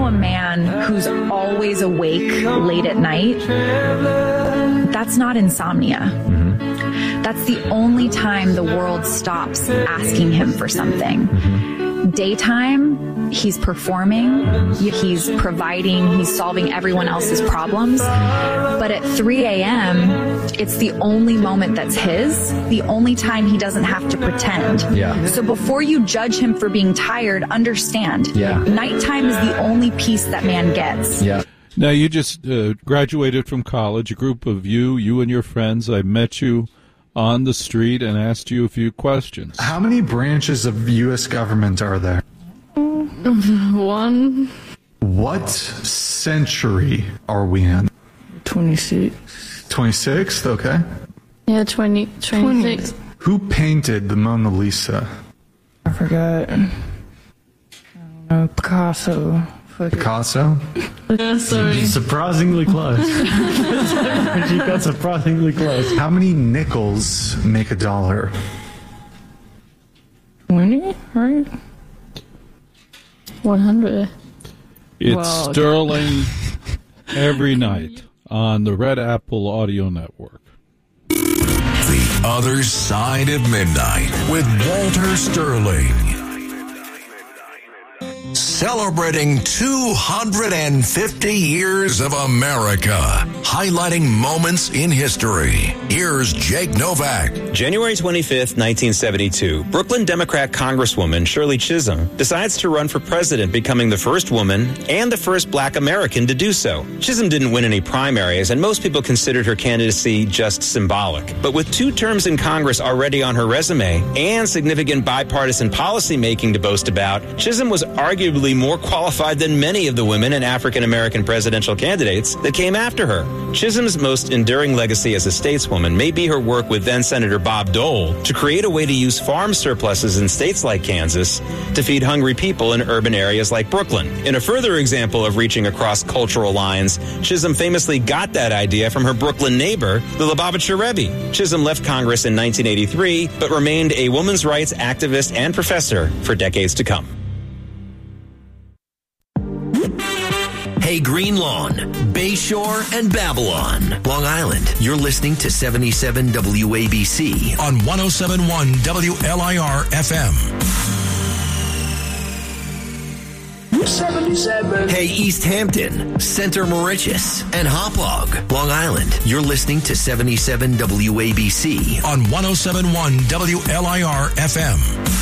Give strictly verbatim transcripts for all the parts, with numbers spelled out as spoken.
a man who's always awake late at night, that's not insomnia. Mm-hmm. That's the only time the world stops asking him for something. Mm-hmm. Daytime, he's performing, he's providing, he's solving everyone else's problems. But at three a.m., it's the only moment that's his, the only time he doesn't have to pretend. Yeah. So before you judge him for being tired, understand, yeah. nighttime is the only peace that man gets. Yeah. Now, you just uh, graduated from college, a group of you, you and your friends. I met you on the street and asked you a few questions. How many branches of U S government are there? One. What century are we in? twenty-six. twenty-sixth, okay. Yeah, twenty, twenty-six. Who painted the Mona Lisa? I forgot. I don't know, Picasso. Picasso? Yeah, sorry. Surprisingly close. You got surprisingly close. How many nickels make a dollar? twenty, right? one hundred. It's well, Sterling every night on the Red Apple Audio Network. The Other Side of Midnight with Walter Sterling. Celebrating two hundred fifty years of America, highlighting moments in history. Here's Jake Novak. January twenty-fifth, nineteen seventy-two, Brooklyn Democrat Congresswoman Shirley Chisholm decides to run for president, becoming the first woman and the first black American to do so. Chisholm didn't win any primaries, and most people considered her candidacy just symbolic. But with two terms in Congress already on her resume and significant bipartisan policy making to boast about, Chisholm was arguably more qualified than many of the women and African-American presidential candidates that came after her. Chisholm's most enduring legacy as a stateswoman may be her work with then-Senator Bob Dole to create a way to use farm surpluses in states like Kansas to feed hungry people in urban areas like Brooklyn. In a further example of reaching across cultural lines, Chisholm famously got that idea from her Brooklyn neighbor, the Lubavitcher Rebbe. Chisholm left Congress in nineteen eighty-three, but remained a women's rights activist and professor for decades to come. Hey, Green Lawn, Bayshore, and Babylon, Long Island. You're listening to seventy-seven W A B C on one oh seven point one W L I R F M. seventy-seven. Hey, East Hampton, Center Moriches, and Hauppauge, Long Island. You're listening to seventy-seven W A B C on one oh seven point one W L I R F M.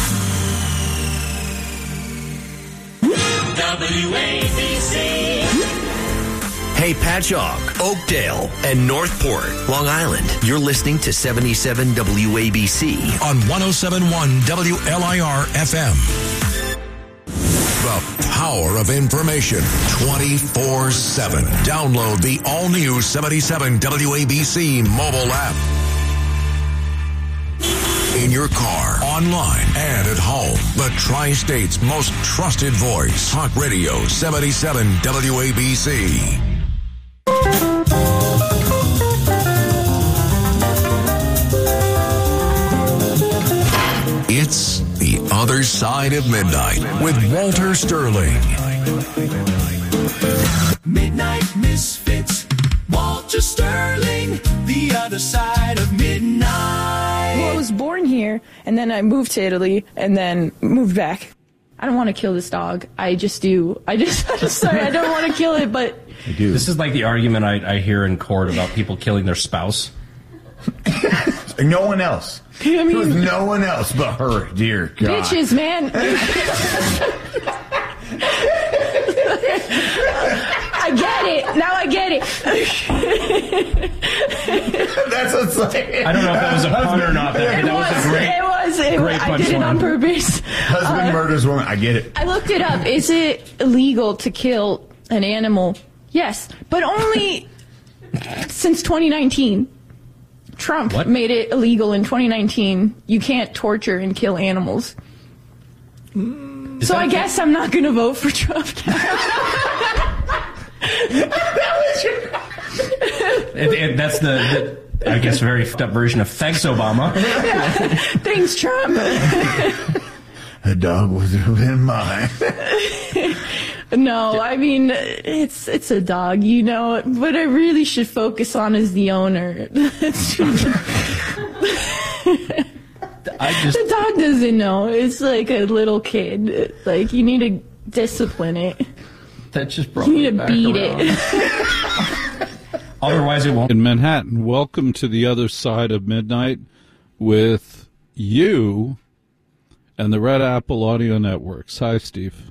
W A B C. Hey, Patchogue, Oakdale, and Northport, Long Island. You're listening to seventy-seven W A B C on one oh seven point one W L I R F M. The power of information twenty-four seven. Download the all-new seventy-seven W A B C mobile app. In your car, online, and at home. The Tri-State's most trusted voice. Talk Radio seventy-seven W A B C. It's The Other Side of Midnight with Walter Sterling. Midnight Misfits, Walter Sterling, The Other Side of Midnight. Well, I was born here, and then I moved to Italy, and then moved back. I don't want to kill this dog. I just do. I just, I'm sorry, I don't want to kill it, but... I do. This is like the argument I, I hear in court about people killing their spouse. No one else. I mean, There's no one else but her, dear God. Bitches, man. I get it. Now I get it. That's what's like. I don't know if that was a pun or not. That, it that was, was a great, it was. It great was. I did it on purpose. Husband uh, murders woman. I get it. I looked it up. Is it illegal to kill an animal? Yes, but only since twenty nineteen. Trump what? made it illegal in twenty nineteen. You can't torture and kill animals. Mm, so I guess I'm not going to vote for Trump now. and, and that's the, the, I guess, very fucked up version of thanks, Obama. Thanks, Trump. The dog would have been mine. No, I mean, it's it's a dog, you know. What I really should focus on is the owner. I just, the dog doesn't know. It's like a little kid. Like, you need to discipline it. That just brought you me need to back beat around. it. Otherwise, it won't. In Manhattan, welcome to the other side of midnight with you and the Red Apple Audio Networks. Hi, Steve.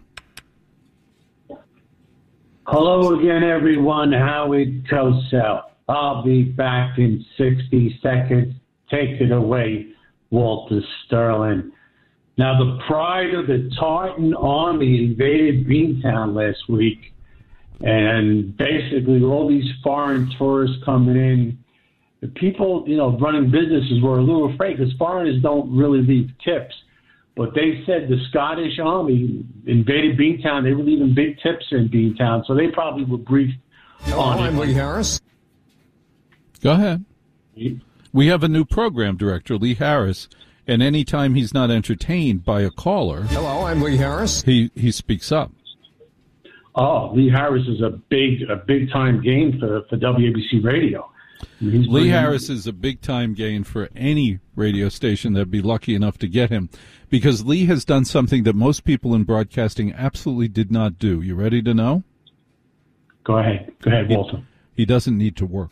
Hello again, everyone. Howard Cosell. I'll be back in sixty seconds. Take it away, Walter Sterling. Now, the pride of the Tartan Army invaded Beantown last week, and basically all these foreign tourists coming in. The people, you know, running businesses were a little afraid because foreigners don't really leave tips. But they said the Scottish Army invaded Beantown. They were leaving big tips in Beantown, so they probably were briefed Hello, on I'm it. Lee Harris. Go ahead. We have a new program director, Lee Harris, and anytime he's not entertained by a caller, Hello, I'm Lee Harris. He he speaks up. Oh, Lee Harris is a big a big time gain for for W A B C Radio. He's Lee bringing- Harris is a big-time gain for any radio station that'd be lucky enough to get him, because Lee has done something that most people in broadcasting absolutely did not do. You ready to know? Go ahead. Go ahead, Walter. He, he doesn't need to work.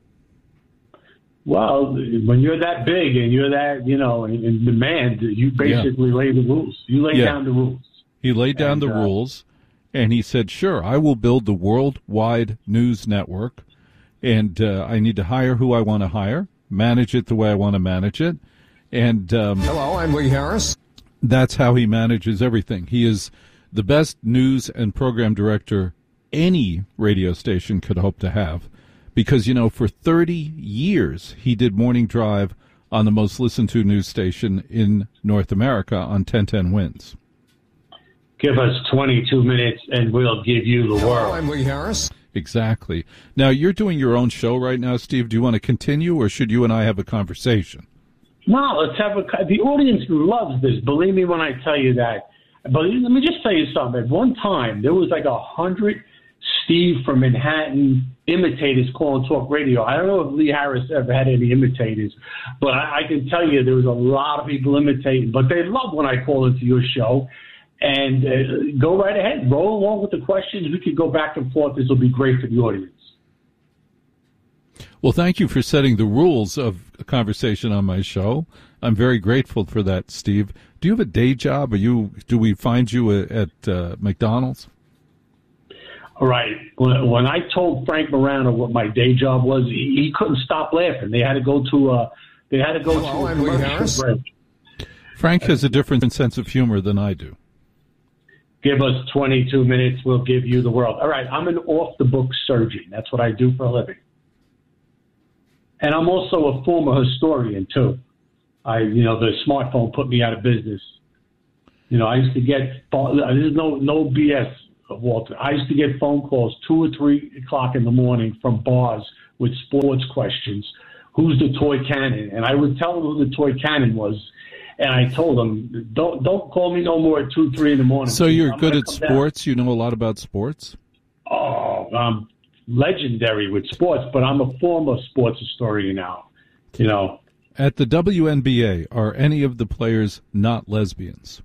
Well, when you're that big and you're that, you know, in, in demand, you basically yeah. lay the rules. You lay yeah. down the rules. He laid down and, the uh, rules, and he said, sure, I will build the worldwide news network, and uh, I need to hire who I want to hire, manage it the way I want to manage it. And um, Hello, I'm Lee Harris. That's how he manages everything. He is the best news and program director any radio station could hope to have, because, you know, for thirty years he did Morning Drive on the most listened to news station in North America on ten ten Wins. Give us twenty-two minutes and we'll give you the Hello, world. I'm Lee Harris. Exactly. Now, you're doing your own show right now, Steve. Do you want to continue, or should you and I have a conversation? No, let's have a. The audience loves this. Believe me when I tell you that. But let me just tell you something. At one time, there was like a hundred Steve from Manhattan imitators calling talk radio. I don't know if Lee Harris ever had any imitators, but I, I can tell you there was a lot of people imitating. But they love when I call into your show. And uh, go right ahead. Roll along with the questions. We could go back and forth. This will be great for the audience. Well, thank you for setting the rules of a conversation on my show. I'm very grateful for that, Steve. Do you have a day job? Are you? Do we find you at uh, McDonald's? All right. When, when I told Frank Morano what my day job was, he, he couldn't stop laughing. They had to go to a. They had to go Hello, to a I'm Lee commercial Harris. break. Frank has a different sense of humor than I do. Give us twenty-two minutes. We'll give you the world. All right. I'm an off-the-book surgeon. That's what I do for a living. And I'm also a former historian, too. I, you know, the smartphone put me out of business. You know, I used to get, there's no, no B S, Walter. I used to get phone calls two or three o'clock in the morning from bars with sports questions. Who's the toy cannon? And I would tell them who the toy cannon was. And I told them, don't don't call me no more at two, three in the morning. So you're I'm good gonna at come down. sports? You know a lot about sports? Oh, I'm legendary with sports, but I'm a former sports historian now. You know. At the W N B A, are any of the players not lesbians?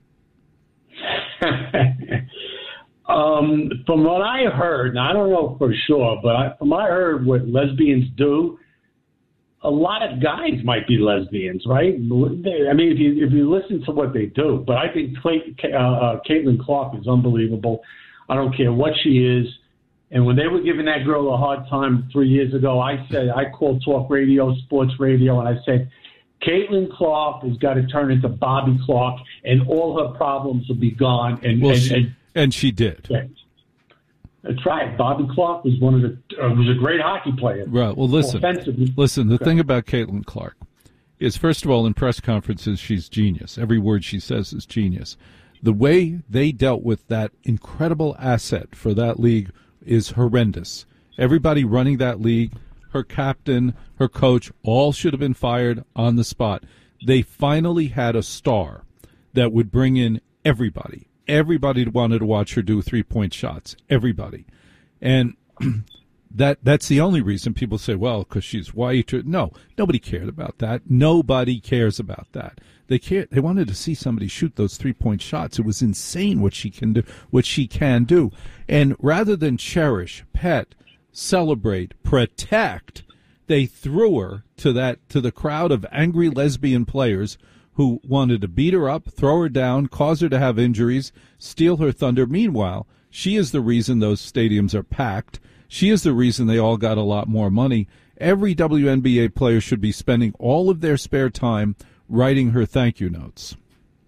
um, from what I heard, and I don't know for sure, but I, from what I heard, what lesbians do, a lot of guys might be lesbians, right? I mean, if you if you listen to what they do, but I think Clay, uh, uh, Caitlin Clark is unbelievable. I don't care what she is. And when they were giving that girl a hard time three years ago, I said, I called talk radio, sports radio, and I said, Caitlin Clark has got to turn into Bobby Clark, and all her problems will be gone. And Well, and, she, and, and she did. yeah. That's right. Bobby Clark was one of the uh, was a great hockey player. Right. Well, listen. Offensively. Listen, the Okay. thing about Caitlin Clark is, first of all, in press conferences, she's genius. Every word she says is genius. The way they dealt with that incredible asset for that league is horrendous. Everybody running that league, her captain, her coach, all should have been fired on the spot. They finally had a star that would bring in everybody. everybody wanted to watch her do three-point shots. Everybody. And that that's the only reason people say, well, because she's white. Or, no, nobody cared about that. Nobody cares about that. They care. They wanted to see somebody shoot those three-point shots. It was insane what she can do. What she can do. And rather than cherish, pet, celebrate, protect, they threw her to that to the crowd of angry lesbian players who wanted to beat her up, throw her down, cause her to have injuries, steal her thunder. Meanwhile, she is the reason those stadiums are packed. She is the reason they all got a lot more money. Every W N B A player should be spending all of their spare time writing her thank you notes.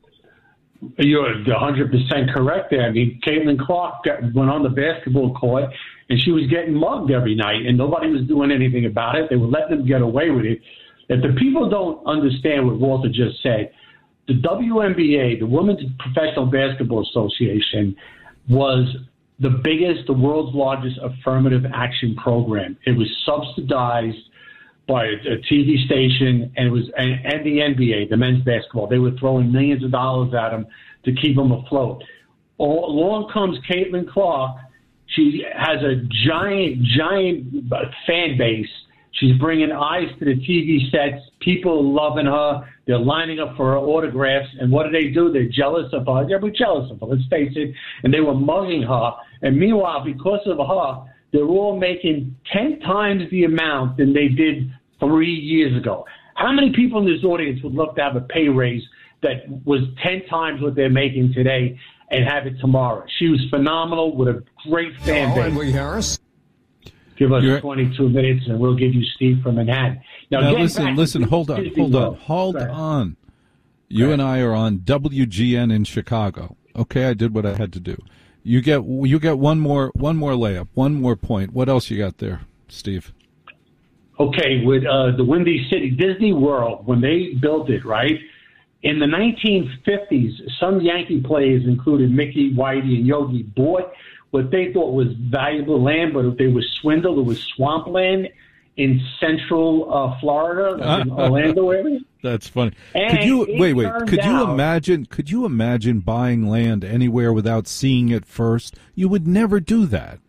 You're one hundred percent correct there. I mean, Caitlin Clark got, went on the basketball court, and she was getting mugged every night, and nobody was doing anything about it. They were letting them get away with it. If the people don't understand what Walter just said, the W N B A, the Women's Professional Basketball Association, was the biggest, the world's largest affirmative action program. It was subsidized by a, a T V station, and it was and, and the N B A, the men's basketball. They were throwing millions of dollars at them to keep them afloat. All, along comes Caitlin Clark. She has a giant, giant fan base. She's bringing eyes to the T V sets. People are loving her. They're lining up for her autographs. And what do they do? They're jealous of her. They're jealous of her, let's face it. And they were mugging her. And meanwhile, because of her, they're all making ten times the amount than they did three years ago. How many people in this audience would love to have a pay raise that was ten times what they're making today and have it tomorrow? She was phenomenal with a great fan base. Edward Harris. Give us You're, twenty-two minutes, and we'll give you Steve from Manhattan. Now, now getting listen, back listen, to hold on, Disney hold on, World. hold Go ahead. on. You and I are on W G N in Chicago. Okay, I did what I had to do. You get you get one more one more layup, one more point. What else you got there, Steve? Okay, with uh, the Windy City Disney World, when they built it, right, in the nineteen fifties, some Yankee players, including Mickey, Whitey, and Yogi, bought what they thought was valuable land, but if they were swindled, it was swampland in central uh, Florida, like in Orlando area. That's funny. And could you it wait, wait? turned Could you out- imagine? Could you imagine buying land anywhere without seeing it first? You would never do that.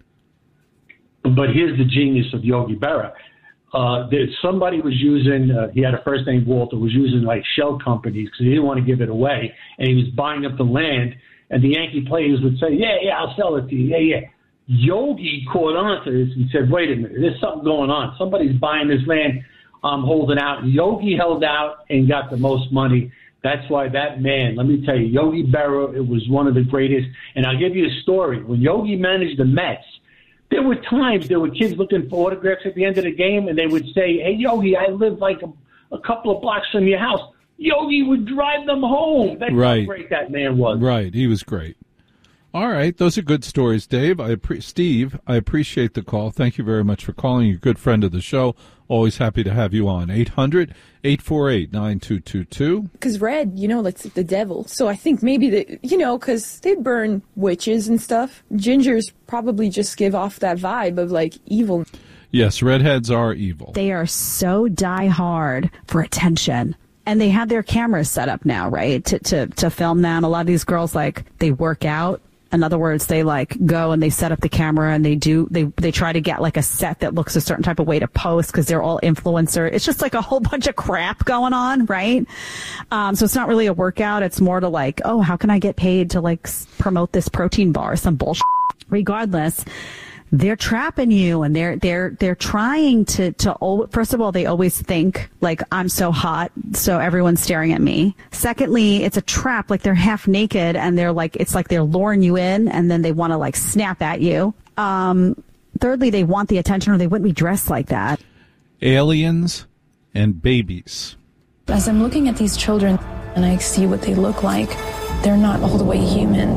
But here's the genius of Yogi Berra. Uh, that somebody was using, uh, he had a first name Walter, was using like shell companies because he didn't want to give it away, and he was buying up the land, and the Yankee players would say, yeah, yeah, I'll sell it to you, yeah, yeah. Yogi caught on to this and said, wait a minute, there's something going on. Somebody's buying this land, I'm holding out. Yogi held out and got the most money. That's why that man, let me tell you, Yogi Berra, it was one of the greatest. And I'll give you a story. When Yogi managed the Mets, there were times there were kids looking for autographs at the end of the game, and they would say, hey, Yogi, I live like a, a couple of blocks from your house. Yogi would drive them home. That's Right. how great that man was. Right, he was great. All right, those are good stories, Dave. I appre- Steve, I appreciate the call. Thank you very much for calling. You're a good friend of the show. Always happy to have you on. eight hundred, eight four eight, nine two two two. Because red, you know, that's the devil. So I think maybe that, you know, because they burn witches and stuff. Gingers probably just give off that vibe of like evil. Yes, redheads are evil. They are so die hard for attention. And they have their cameras set up now, right, to, to, to film them. A lot of these girls, like, they work out. In other words, they like go and they set up the camera and they do, they, they try to get like a set that looks a certain type of way to post because they're all influencer. It's just like a whole bunch of crap going on, right? Um, so it's not really a workout. It's more to like, oh, how can I get paid to like s- promote this protein bar, some bullshit. Regardless, they're trapping you and they're, they're, they're trying to, to, al- first of all, they always think like I'm so hot, so everyone's staring at me. Secondly, it's a trap, like they're half naked and they're like, it's like they're luring you in and then they want to like snap at you. Um, thirdly, they want the attention or they wouldn't be dressed like that. Aliens and babies. As I'm looking at these children and I see what they look like, they're not all the way human.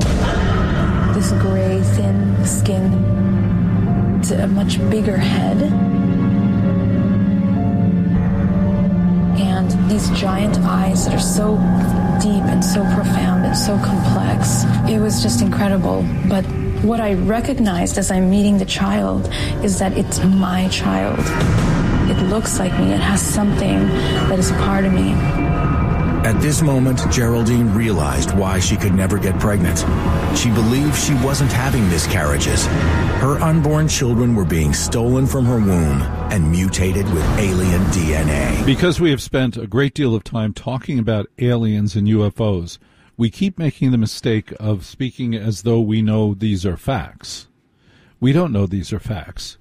This gray, thin skin, a much bigger head, and these giant eyes that are so deep and so profound and so complex. It was just incredible. But what I recognized as I'm meeting the child is that it's my child. It looks like me. It has something that is a part of me. At this moment, Geraldine realized why she could never get pregnant. She believed she wasn't having miscarriages. Her unborn children were being stolen from her womb and mutated with alien D N A. Because we have spent a great deal of time talking about aliens and U F Os, we keep making the mistake of speaking as though we know these are facts. We don't know these are facts.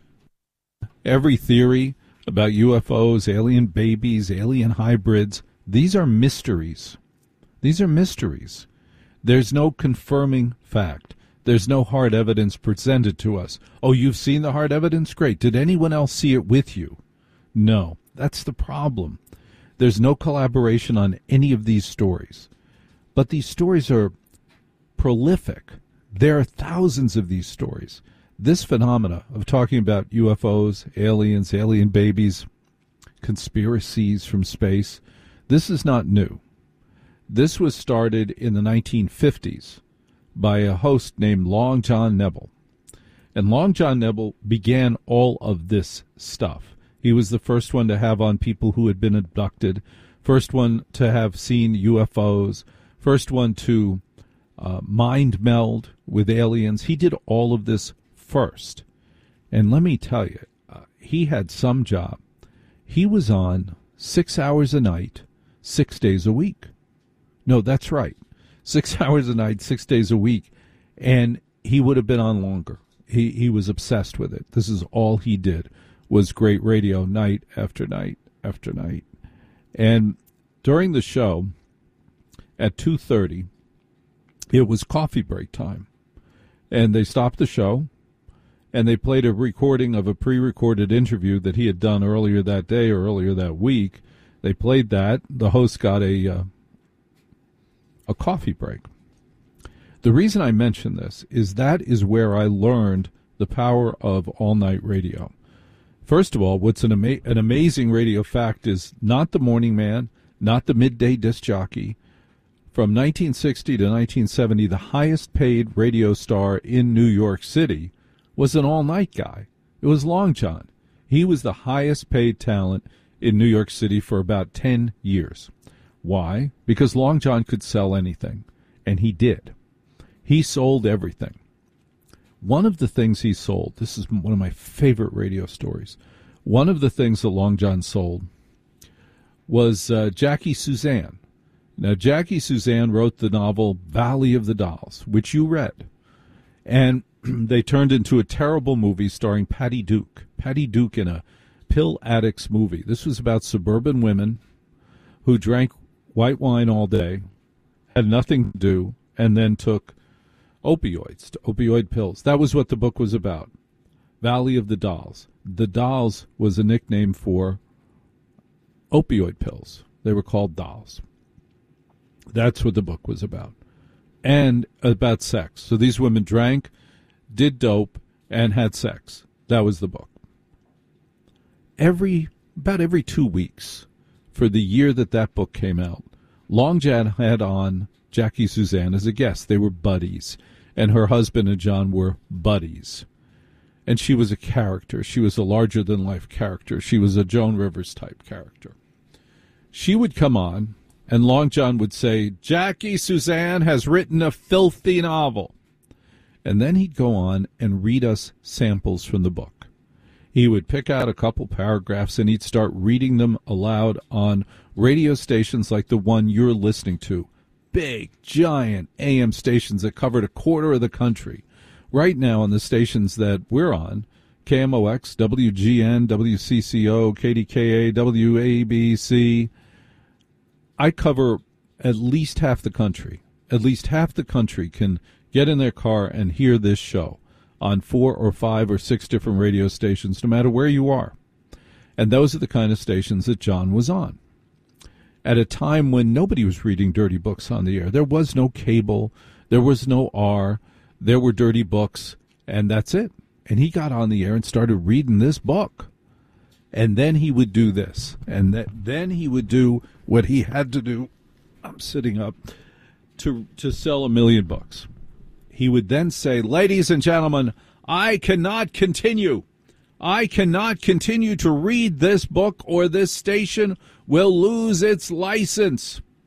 Every theory about U F Os, alien babies, alien hybrids, these are mysteries. These are mysteries. There's no confirming fact. There's no hard evidence presented to us. Oh, you've seen the hard evidence? Great. Did anyone else see it with you? No. That's the problem. There's no collaboration on any of these stories. But these stories are prolific. There are thousands of these stories. This phenomena of talking about U F Os, aliens, alien babies, conspiracies from space, this is not new. This was started in the nineteen fifties by a host named Long John Nebel. And Long John Nebel began all of this stuff. He was the first one to have on people who had been abducted, first one to have seen U F Os, first one to uh, mind meld with aliens. He did all of this first. And let me tell you, uh, he had some job. He was on six hours a night, six days a week. No, that's right. Six hours a night, six days a week. And he would have been on longer. He he was obsessed with it. This is all he did, was great radio night after night after night. And during the show, at two thirty, it was coffee break time. And they stopped the show, and they played a recording of a pre-recorded interview that he had done earlier that day or earlier that week. They played that. The host got a uh, a coffee break. The reason I mention this is that is where I learned the power of all-night radio. First of all, what's an, ama- an amazing radio fact is not the morning man, not the midday disc jockey. From nineteen sixty to nineteen seventy, the highest-paid radio star in New York City was an all-night guy. It was Long John. He was the highest-paid talent in New York City for about ten years. Why? Because Long John could sell anything, and he did. He sold everything. One of the things he sold, this is one of my favorite radio stories, one of the things that Long John sold was uh, Jackie Suzanne. Now, Jackie Suzanne wrote the novel Valley of the Dolls, which you read, and they turned into a terrible movie starring Patty Duke. Patty Duke in a pill addicts movie. This was about suburban women who drank white wine all day, had nothing to do, and then took opioids, opioid pills. That was what the book was about. Valley of the Dolls. The dolls was a nickname for opioid pills. They were called dolls. That's what the book was about. And about sex. So these women drank, did dope, and had sex. That was the book. Every, about every two weeks, for the year that that book came out, Long John had on Jackie Suzanne as a guest. They were buddies, and her husband and John were buddies. And she was a character. She was a larger-than-life character. She was a Joan Rivers-type character. She would come on, and Long John would say, Jackie Suzanne has written a filthy novel. And then he'd go on and read us samples from the book. He would pick out a couple paragraphs, and he'd start reading them aloud on radio stations like the one you're listening to. Big, giant A M stations that covered a quarter of the country. Right now on the stations that we're on, K M O X, W G N, W C C O, K D K A, W A B C, I cover at least half the country. At least half the country can get in their car and hear this show on four or five or six different radio stations, no matter where you are. And those are the kind of stations that John was on. At a time when nobody was reading dirty books on the air. There was no cable. There was no R. There were dirty books, and that's it. And he got on the air and started reading this book. And then he would do this. And that, then he would do what he had to do. I'm sitting up. To, to sell a million books. He would then say, ladies and gentlemen, I cannot continue. I cannot continue to read this book or this station will lose its license.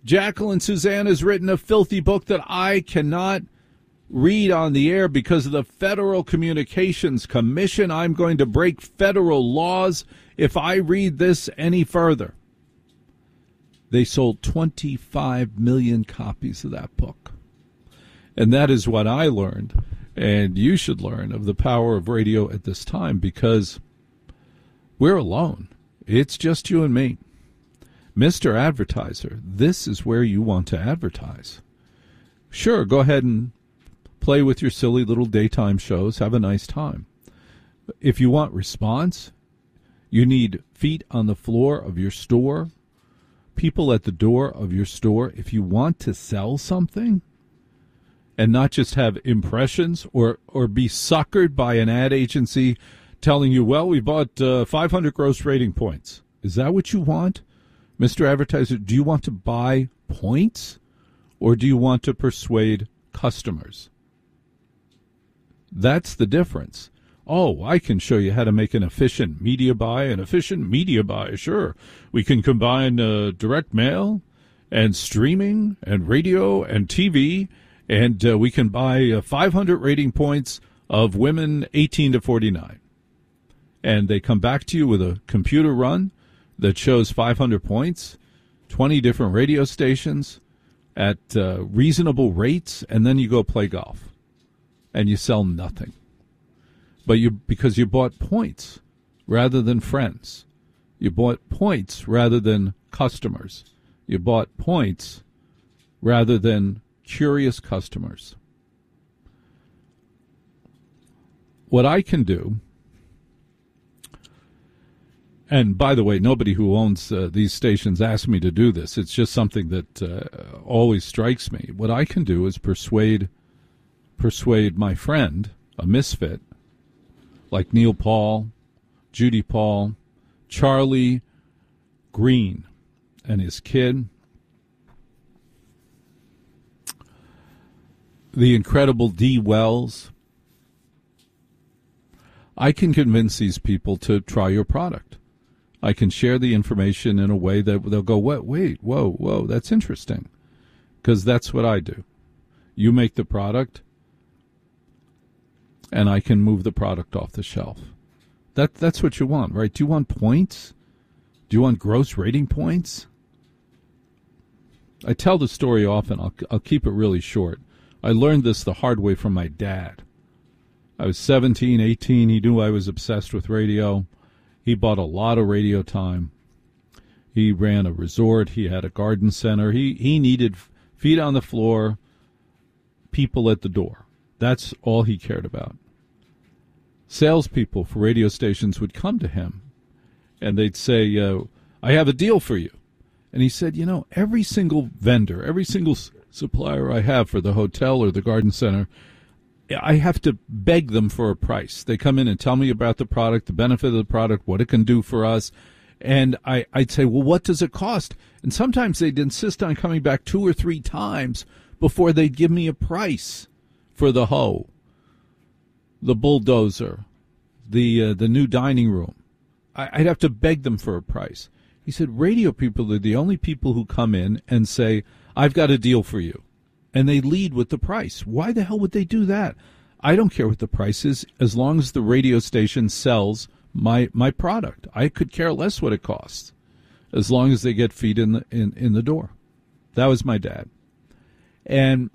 Jacqueline Suzanne has written a filthy book that I cannot read on the air because of the Federal Communications Commission. I'm going to break federal laws if I read this any further. They sold twenty-five million copies of that book. And that is what I learned, and you should learn, of the power of radio at this time, because we're alone. It's just you and me. Mister Advertiser, this is where you want to advertise. Sure, go ahead and play with your silly little daytime shows. Have a nice time. If you want response, you need feet on the floor of your store, people at the door of your store. If you want to sell something and not just have impressions or, or be suckered by an ad agency telling you, well, we bought uh, five hundred gross rating points. Is that what you want? Mister Advertiser, do you want to buy points or do you want to persuade customers? That's the difference. Oh, I can show you how to make an efficient media buy. An efficient media buy, sure. We can combine uh, direct mail and streaming and radio and T V, and uh, we can buy uh, five hundred rating points of women eighteen to forty-nine. And they come back to you with a computer run that shows five hundred points, twenty different radio stations at uh, reasonable rates, and then you go play golf. And you sell nothing. But you because you bought points rather than friends. You bought points rather than customers. You bought points rather than curious customers. What I can do, and by the way, nobody who owns uh, these stations asked me to do this. It's just something that uh, always strikes me. What I can do is persuade persuade my friend, a misfit, like Neil Paul, Judy Paul, Charlie Green and his kid, the incredible Dee Wells. I can convince these people to try your product. I can share the information in a way that they'll go, wait, wait, whoa, whoa, that's interesting. Because that's what I do. You make the product, and I can move the product off the shelf. That That's what you want, right? Do you want points? Do you want gross rating points? I tell the story often. I'll, I'll keep it really short. I learned this the hard way from my dad. I was seventeen, eighteen. He knew I was obsessed with radio. He bought a lot of radio time. He ran a resort. He had a garden center. He, he needed feet on the floor, people at the door. That's all he cared about. Salespeople for radio stations would come to him, and they'd say, uh, I have a deal for you. And he said, you know, every single vendor, every single s- supplier I have for the hotel or the garden center, I have to beg them for a price. They come in and tell me about the product, the benefit of the product, what it can do for us. And I, I'd say, well, what does it cost? And sometimes they'd insist on coming back two or three times before they'd give me a price for the hoe, the bulldozer, the uh, the new dining room. I, I'd have to beg them for a price. He said, radio people are the only people who come in and say, I've got a deal for you. And they lead with the price. Why the hell would they do that? I don't care what the price is as long as the radio station sells my my product. I could care less what it costs as long as they get feet in the in, in the door. That was my dad. And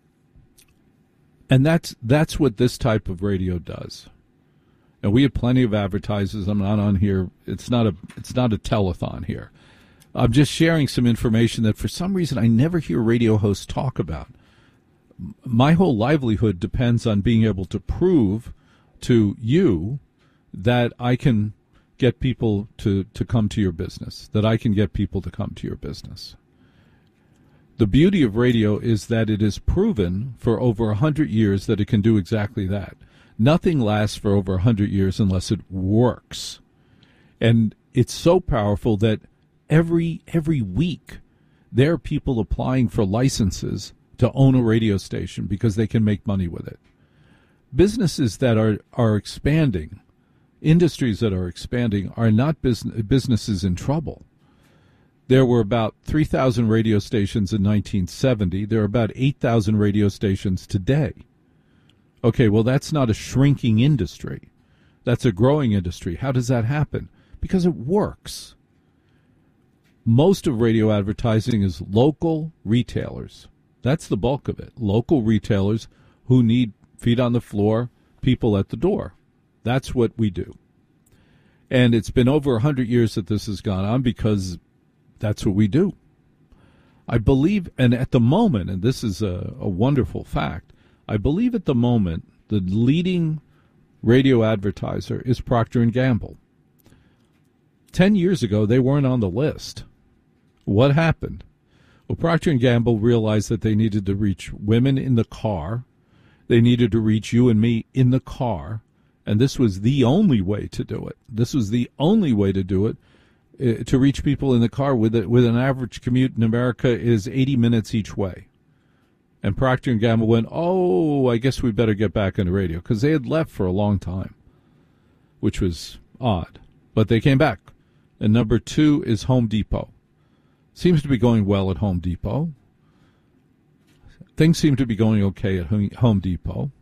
and that's that's what this type of radio does. And we have plenty of advertisers. I'm not on here. It's not a it's not a telethon here. I'm just sharing some information that for some reason I never hear radio hosts talk about. My whole livelihood depends on being able to prove to you that I can get people to, to come to your business, that I can get people to come to your business. The beauty of radio is that it is proven for over one hundred years that it can do exactly that. Nothing lasts for over one hundred years unless it works. And it's so powerful that Every every week, there are people applying for licenses to own a radio station because they can make money with it. Businesses that are, are expanding, industries that are expanding, are not business, businesses in trouble. There were about three thousand radio stations in nineteen seventy. There are about eight thousand radio stations today. Okay, well, that's not a shrinking industry. That's a growing industry. How does that happen? Because it works. Most of radio advertising is local retailers. That's the bulk of it. Local retailers who need feet on the floor, people at the door. That's what we do. And it's been over one hundred years that this has gone on because that's what we do. I believe, and at the moment, and this is a, a wonderful fact, I believe at the moment the leading radio advertiser is Procter and Gamble. Ten years ago, they weren't on the list. What happened? Well, Procter and Gamble realized that they needed to reach women in the car. They needed to reach you and me in the car. And this was the only way to do it. This was the only way to do it, uh, to reach people in the car with it, with an average commute in America is eighty minutes each way. And Procter and Gamble went, oh, I guess we better get back into radio, because they had left for a long time, which was odd. But they came back. And number two is Home Depot. Seems to be going well at Home Depot. Things seem to be going okay at Home Depot.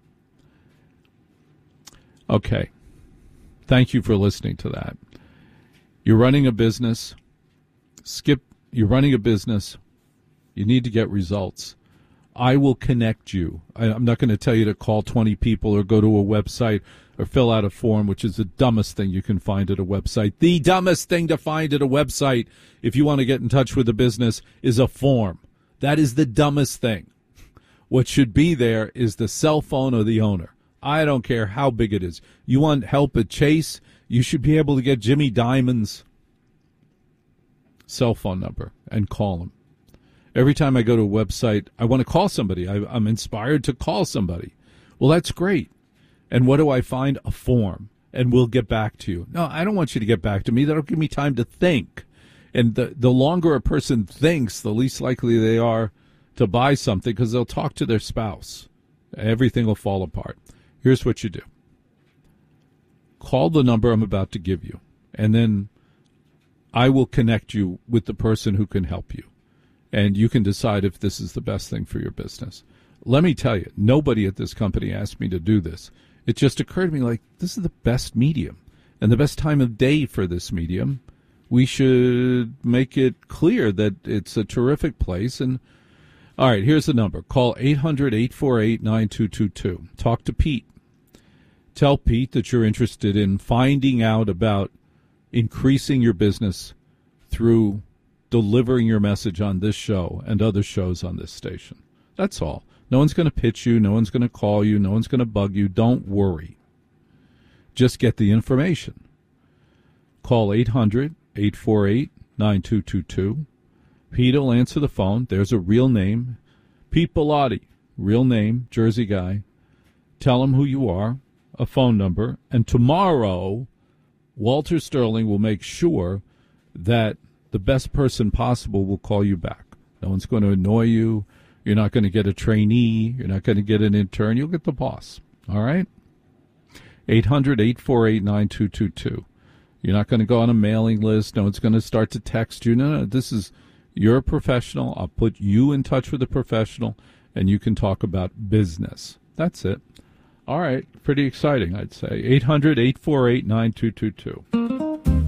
Okay. Thank you for listening to that. You're running a business. Skip, you're running a business. You need to get results. I will connect you. I, I'm not going to tell you to call twenty people or go to a website or fill out a form, which is the dumbest thing you can find at a website. The dumbest thing to find at a website, if you want to get in touch with a business, is a form. That is the dumbest thing. What should be there is the cell phone of the owner. I don't care how big it is. You want help at Chase, you should be able to get Jimmy Diamond's cell phone number and call him. Every time I go to a website, I want to call somebody. I, I'm inspired to call somebody. Well, that's great. And what do I find? A form. And we'll get back to you. No, I don't want you to get back to me. That'll give me time to think. And the, the longer a person thinks, the least likely they are to buy something, because they'll talk to their spouse. Everything will fall apart. Here's what you do. Call the number I'm about to give you, and then I will connect you with the person who can help you. And you can decide if this is the best thing for your business. Let me tell you, nobody at this company asked me to do this. It just occurred to me, like, this is the best medium and the best time of day for this medium. We should make it clear that it's a terrific place. And all right, here's the number. Call eight hundred, eight four eight, nine two two two. Talk to Pete. Tell Pete that you're interested in finding out about increasing your business through delivering your message on this show and other shows on this station. That's all. No one's going to pitch you. No one's going to call you. No one's going to bug you. Don't worry. Just get the information. Call eight hundred, eight four eight, nine two two two. Pete will answer the phone. There's a real name. Pete Bellotti, real name, Jersey guy. Tell him who you are, a phone number, and tomorrow Walter Sterling will make sure that the best person possible will call you back. No one's going to annoy you. You're not going to get a trainee. You're not going to get an intern. You'll get the boss. All right? eight hundred, eight four eight, nine two two two. You're not going to go on a mailing list. No one's going to start to text you. No, no, this is, you're a professional. I'll put you in touch with a professional, and you can talk about business. That's it. All right. Pretty exciting, I'd say. eight hundred, eight four eight, nine two two two.